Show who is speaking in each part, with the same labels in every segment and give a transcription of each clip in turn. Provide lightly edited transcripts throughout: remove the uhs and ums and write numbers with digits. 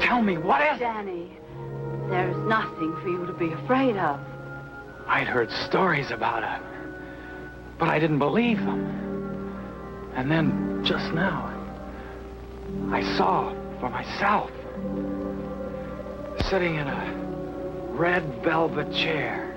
Speaker 1: Tell me, what is it?
Speaker 2: Danny, there's nothing for you to be afraid of.
Speaker 1: I'd heard stories about it, but I didn't believe them. And then, just now, I saw for myself, sitting in a red velvet chair.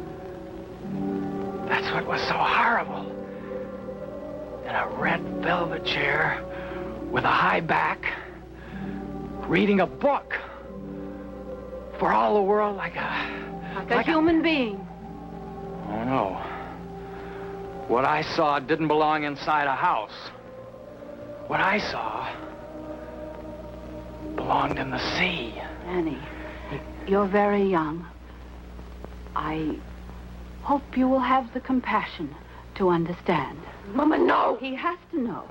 Speaker 1: That's what was so horrible. In a red velvet chair with a high back, reading a book. For all the world, like
Speaker 2: a human being.
Speaker 1: Oh, no. What I saw didn't belong inside a house. What I saw belonged in the sea.
Speaker 2: Danny, you're very young. I hope you will have the compassion to understand.
Speaker 3: Mama, no!
Speaker 2: He has to know.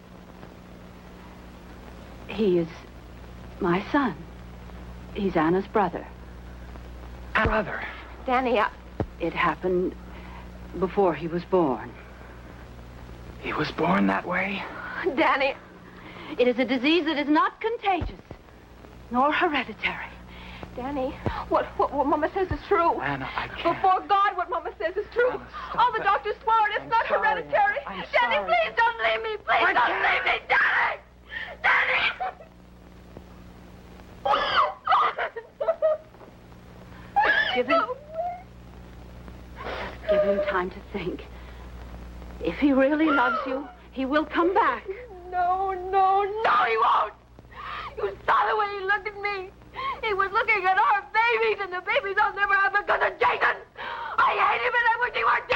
Speaker 2: He is my son. He's Anna's brother.
Speaker 1: Brother?
Speaker 3: Danny,
Speaker 2: It happened before he was born.
Speaker 1: He was born that way?
Speaker 3: Danny.
Speaker 2: It is a disease that is not contagious, nor hereditary.
Speaker 3: Danny, what Mama says is true.
Speaker 1: Anna, I can't.
Speaker 3: Before God, what Mama says is true.
Speaker 1: Anna, stop
Speaker 3: All the
Speaker 1: it.
Speaker 3: doctors swore it. It's not
Speaker 1: sorry.
Speaker 3: hereditary.
Speaker 1: I'm
Speaker 3: Danny,
Speaker 1: sorry.
Speaker 3: please don't leave me. Please don't leave me. Danny! Danny!
Speaker 2: Give him time to think. If he really loves you, he will come back.
Speaker 3: No, he won't. You saw the way he looked at me. He was looking at our babies, and the babies I'll never have because of Jason. I hate him, and I wish he were dead.